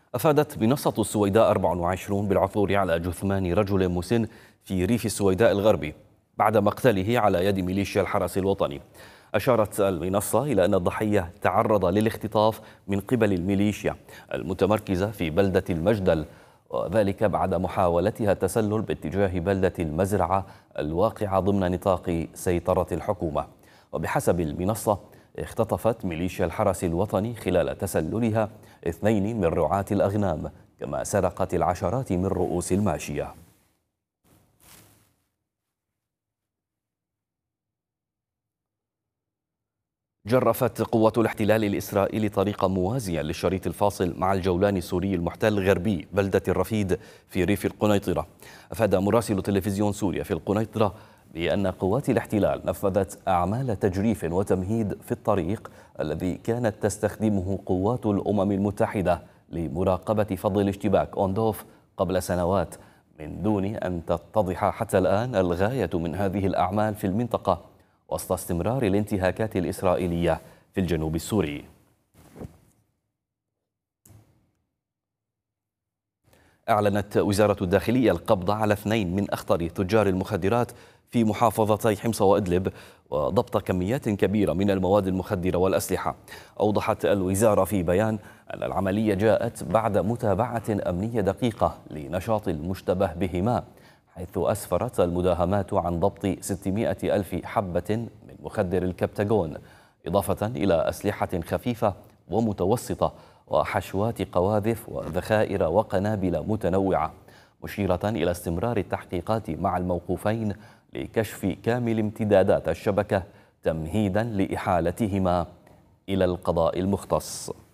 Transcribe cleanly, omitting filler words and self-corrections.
أفادت منصة السويداء 24 بالعثور على جثمان رجل مسن في ريف السويداء الغربي بعد مقتله على يد ميليشيا الحرس الوطني. أشارت المنصة إلى أن الضحية تعرض للاختطاف من قبل الميليشيا المتمركزة في بلدة المجدل، وذلك بعد محاولتها التسلل باتجاه بلدة المزرعة الواقعة ضمن نطاق سيطرة الحكومة. وبحسب المنصة اختطفت ميليشيا الحرس الوطني خلال تسللها 2 من رعاة الأغنام، كما سرقت العشرات من رؤوس الماشية. جرفت قوات الاحتلال الإسرائيلي طريقا موازيا للشريط الفاصل مع الجولان السوري المحتل غربي بلدة الرفيد في ريف القنيطرة. أفاد مراسل تلفزيون سوريا في القنيطرة بأن قوات الاحتلال نفذت أعمال تجريف وتمهيد في الطريق الذي كانت تستخدمه قوات الأمم المتحدة لمراقبة فض الاشتباك أوندوف قبل سنوات، من دون أن تتضح حتى الآن الغاية من هذه الأعمال في المنطقة وسط استمرار الانتهاكات الإسرائيلية في الجنوب السوري. أعلنت وزارة الداخلية القبض على 2 من أخطر تجار المخدرات في محافظتي حمص وإدلب، وضبط كميات كبيرة من المواد المخدرة والأسلحة. أوضحت الوزارة في بيان أن العملية جاءت بعد متابعة أمنية دقيقة لنشاط المشتبه بهما، حيث أسفرت المداهمات عن ضبط 600 ألف حبة من مخدر الكبتاغون، إضافة إلى أسلحة خفيفة ومتوسطة وحشوات قواذف وذخائر وقنابل متنوعة، مشيرة إلى استمرار التحقيقات مع الموقوفين لكشف كامل امتدادات الشبكة تمهيدا لإحالتهما إلى القضاء المختص.